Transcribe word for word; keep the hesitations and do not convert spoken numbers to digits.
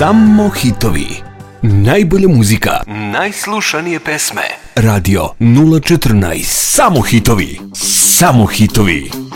Samo hitovi. Najbolja muzika, najslušanije pesme. Radio nula četrnaest. Samo hitovi. Samo hitovi.